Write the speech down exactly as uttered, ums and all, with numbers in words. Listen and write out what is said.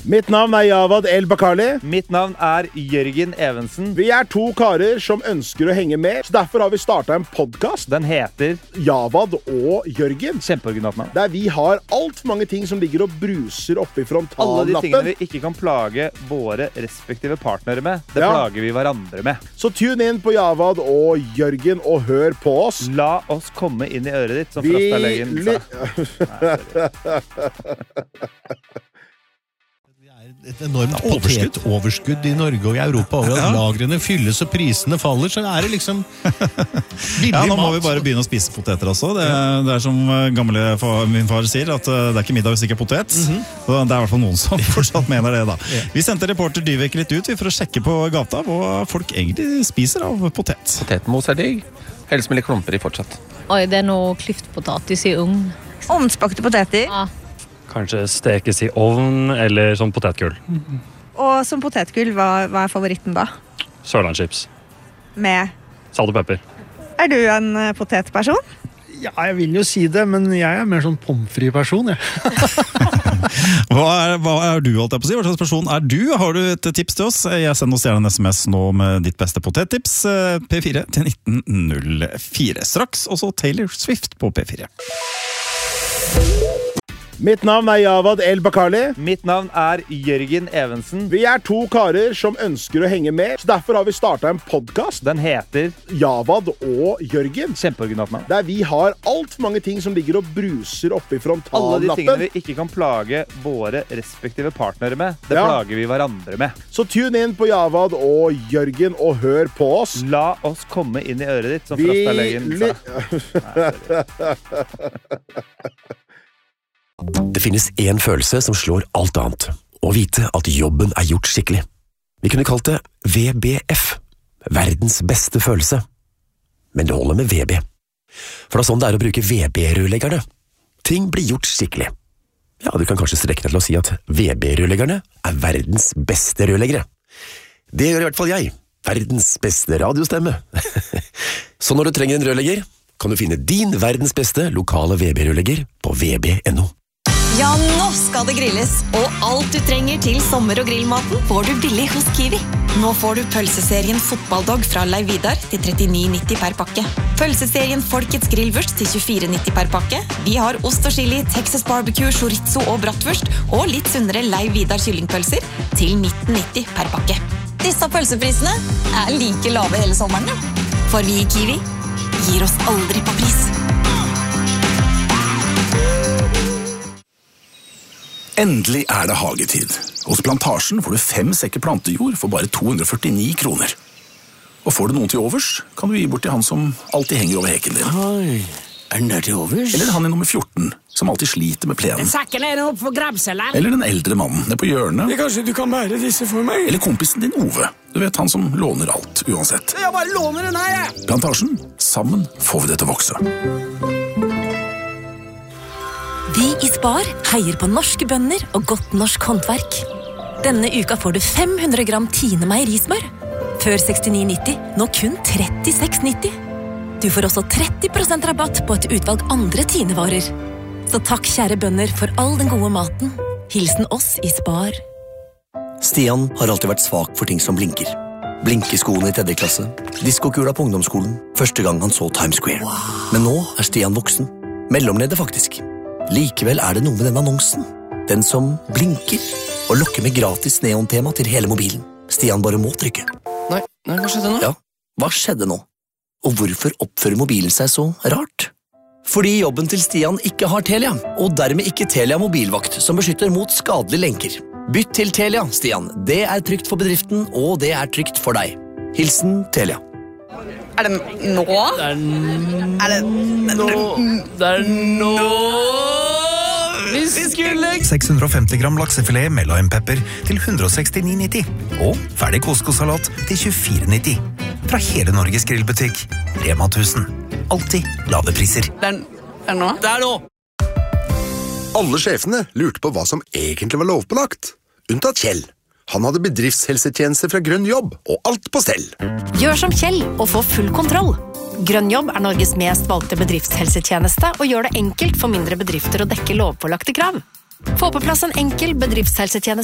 Mitt navn er Javad El Bakali. Mitt navn er Jørgen Evensen. Vi er to karer som ønsker å henge med, så derfor har vi startet en podcast. Den heter Javad og Jørgen. Kjempeoriginalt navn. Der vi har alt for mange ting som ligger og bruser oppe i frontallappen. Alle de tingene vi ikke kan plage våre respektive partnere med, det ja. plager vi hverandre med. Så tune inn på Javad og Jørgen og hør på oss. La oss komme inn i øret ditt, som vi... Frostalegen sa. Et enormt potetoverskudd i Norge og i Europa, og at ja. lagrene fylles og prisene faller, så er det liksom billig ja, nå må mat. vi bare begynne å spise poteter også. Det, det er som gamle far, min far sier, at det er ikke middag hvis ikke er potet. Mm-hmm. Det er i hvert fall noen som fortsatt mener det da. Ja. Vi sendte reporter Dyvek litt ut for å sjekke på gata hva folk egentlig spiser av potet. Potetmos er digg. Helst med litt klumper i fortsatt. Oi, det er noe klyftpotatis i ugn. Omspakte poteter. Ja. Kanskje stekes i ovn eller sånn potetgull. Mm-hmm. Og som potetgull, hva, hva er favoritten da? Sørlandschips. Med? Salt og pepper. Er du en uh, potetperson? Ja, jeg vil jo si det, men jeg er mer sånn pomfri-person, jeg. hva, er, hva er du, holdt jeg på å si? Hva slags person er du? Har du et tips til oss? Jeg sender oss gjerne en sms nå med ditt beste potettips. P fire til nitten null fire. Straks også Taylor Swift på P fire. Mitt navn er Javad El Bakali. Mitt navn er Jørgen Evensen. Vi er to karer som ønsker å henge med, så derfor har vi startet en podcast. Den heter Javad og Jørgen. Kjempeoriginalt navn. Der vi har alt for mange ting som ligger og bruser oppe i frontallappen. Alle de tingene vi ikke kan plage våre respektive partnere med, det ja. plager vi hverandre med. Så tune inn på Javad og Jørgen og hør på oss. La oss komme inn i øret ditt, som Frostalegen sa. Det finnes en følelse som slår alt annet, å vite at jobben er gjort skikkelig. Vi kunne kalt det V B F, verdens beste følelse. Men det holder med V B. For det er sånn det er å bruke V B-rørleggerne. Ting blir gjort skikkelig. Ja, du kan kanskje strekke deg til å si at V B-rørleggerne er verdens beste rørleggere. Det gjør i hvert fall jeg, verdens beste radiostemme. Så når du trenger en rørlegger, kan du finne din verdens beste lokale V B-rørlegger på v b punktum n o. Ja, nå skal det grilles, og alt du trenger til sommer- og grillmaten får du billig hos Kiwi. Nå får du pølseserien Fotballdog fra Leiv Vidar til trettini nitti per pakke. Pølseserien Folkets grillvurst til tjuefire nitti per pakke. Vi har ost og chili, Texas barbecue, chorizo og bratwurst, og litt sunnere Leiv Vidar kyllingpølser til nitten nitti per pakke. Disse pølseprisene er like lave hele sommeren, for vi i Kiwi gir oss aldri på pris. Endelig er det hagetid. Hos Plantasjen får du fem sekker plantejord for bare to hundre førtini kroner. Og får du noen til overs, kan du gi bort til han som alltid henger over heken din. Oi, er den der til overs? Eller han i nummer fjorten, som alltid sliter med plenen. Sakken er opp for grabselen. Eller den eldre mannen nede på hjørnet. Ja, kanskje du kan bære disse for meg? Eller kompisen din Ove. Du vet han som låner alt, uansett. Jeg bare låner den her, jeg! Plantasjen, sammen får vi det til å vokse. Vi i Spar heier på norske bønder og godt norsk håndverk. Denne uka får du fem hundre gram Tine meierismør. Før sekstini nitti, nå kun trettiseks nitti. Du får også tretti prosent rabatt på et utvalg andre Tine-varer. Så takk kjære bønder for all den gode maten. Hilsen oss i Spar. Stian har alltid vært svak for ting som blinker. Blinkeskoene i tredje klasse, diskokula på ungdomsskolen, første gang han så Times Square. Wow. Men nå er Stian voksen. Mellomleder faktisk. Likevel er det noe med den annonsen. Den som blinker og lokker med gratis neontema til hele mobilen. Stian bare må trykke. Nei, nei, hva skjedde nå? Ja, hva skjedde nå? Og hvorfor oppfører mobilen seg så rart? Fordi jobben til Stian ikke har Telia, og dermed ikke Telia mobilvakt, som beskytter mot skadelige lenker. Bytt til Telia, Stian. Det er trygt for bedriften, og det er trygt for deg. Hilsen Telia. Er det nå? Det er n- er det nå? Det er nå? Vi skulle... seks hundre femti gram laksefilet med limepepper til ett hundre sekstini nitti. Og ferdig koskosalat til tjuefire nitti. Fra hele Norges grillbutikk. Rema tusen. Alltid lave priser. Det er, det er nå? Det er nå! Alle sjefene lurte på hva som egentlig var lovpålagt. Unntatt Kjell. Han hadde bedriftshelsetjeneste fra Grønn Jobb, og alt på stell. Gjør som Kjell og få full kontroll. Grønn Jobb er Norges mest valgte bedriftshelsetjeneste og gjør det enkelt for mindre bedrifter å dekke lovpålagte krav. Få på plass en enkel bedriftshelsetjeneste